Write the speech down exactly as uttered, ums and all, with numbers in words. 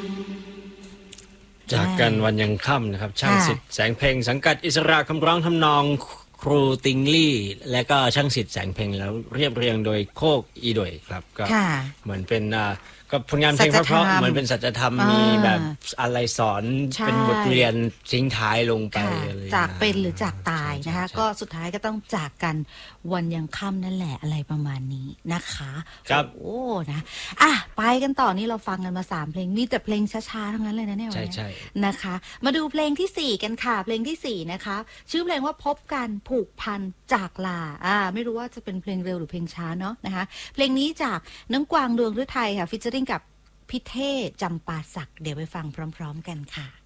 จากกันวันยังค่ำนะครับช่างสิทธิ์แสงเพ็งสังกัดอิสระคำร้องทำนองครูติงลี่และก็ช่างสิทธิ์แสงเพ็งแล้วเรียบเรียงโดยโคกอีโดยครับก็เหมือนเป็นก็ผลงานเพลงเพราะๆเหมือนเป็นสัจธรรมมีแบบอะไรสอนเป็นบทเรียนทิ้งท้ายลงไปจากเป็นหรือจากตายนะคะก็สุดท้ายก็ต้องจากกันวันยังค่ำนั่นแหละอะไรประมาณนี้นะคะครับโอ้นะอ่ะไปกันต่อนี่เราฟังกันมาสามเพลงมีแต่เพลงช้าๆทั้งนั้นเลยนะเนี่ยวันนี้นะคะมาดูเพลงที่สี่กันค่ะเพลงที่สี่นะคะชื่อเพลงว่าพบกันผูกพันจากลาอ่าไม่รู้ว่าจะเป็นเพลงเร็วหรือเพลงช้าเนาะนะคะเพลงนี้จากน้องกวางดวงฤทัยค่ะฟิชเชอริ่งกับพี่เท่จำปาศักดิ์เดี๋ยวไปฟังพร้อมๆกันค่ะ